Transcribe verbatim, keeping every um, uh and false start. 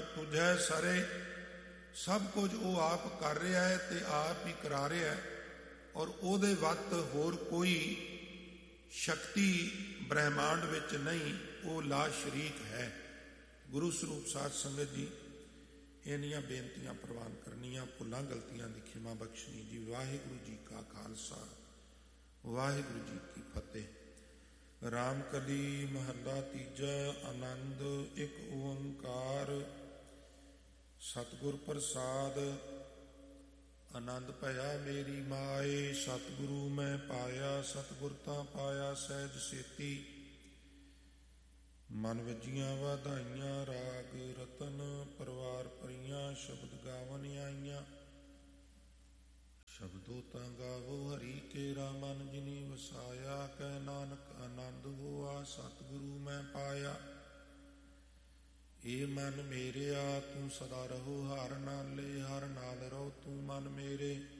ਤੁਝੈ ਸਰੇ। ਸਭ ਕੁਝ ਉਹ ਆਪ ਕਰ ਰਿਹਾ ਹੈ ਤੇ ਆਪ ਹੀ ਕਰਾ ਰਿਹਾ ਹੈ, ਔਰ ਉਹਦੇ ਵੱਤ ਹੋਰ ਕੋਈ ਸ਼ਕਤੀ ਬ੍ਰਹਿਮੰਡ ਵਿੱਚ ਨਹੀਂ, ਉਹ ਲਾ ਸ਼ਰੀਕ ਹੈ। ਗੁਰੂ ਸਰੂਪ ਸਾਧ ਸੰਗਤ ਜੀ, ਇੰਨੀਆਂ ਬੇਨਤੀਆਂ ਪ੍ਰਵਾਨ ਕਰਨੀਆਂ, ਭੁੱਲਾਂ ਗਲਤੀਆਂ ਦੀ ਖਿਮਾ ਬਖਸ਼ਣੀ ਜੀ। ਵਾਹਿਗੁਰੂ ਜੀ ਕਾ ਖਾਲਸਾ, ਵਾਹਿਗੁਰੂ ਜੀ ਕੀ ਫਤਿਹ। ਰਾਮ ਕਲੀ ਮਹੱਲਾ ਤੀਜਾ। ਆਨੰਦ ਇੱਕ ਓੰਕਾਰ ਸਤਿਗੁਰ ਪ੍ਰਸਾਦ। ਆਨੰਦ ਭਇਆ ਮੇਰੀ ਮਾਏ, ਸਤਿਗੁਰੂ ਮੈਂ ਪਾਇਆ। ਸਤਿਗੁਰ ਤਾਂ ਪਾਇਆ ਸਹਿਜ ਸੇਤੀ, ਮਨ ਵੱਜੀਆਂ ਵਧਾਈਆਂ। ਰਾਗ ਰਤਨ ਪਰਵਾਰ ਭਰੀਆਂ, ਸ਼ਬਦ ਗਾਵਨ ਆਈਆਂ। ਸ਼ਬਦੋ ਤਾਂ ਗਾਵੋ ਹਰੀ ਕੇਰਾ, ਮਨ ਜਿਨੀ ਵਸਾਇਆ। ਕਹਿ ਨਾਨਕ ਆਨੰਦ ਹੋਆ, ਸਤਿਗੁਰੂ ਮੈਂ ਪਾਇਆ। ਏ ਮਨ ਮੇਰਿਆ ਤੂੰ ਸਦਾ ਰਹੋ ਹਰ ਨਾਲੇ, ਹਰ ਨਾਲ ਰਹੋ ਤੂੰ ਮਨ ਮੇਰੇ।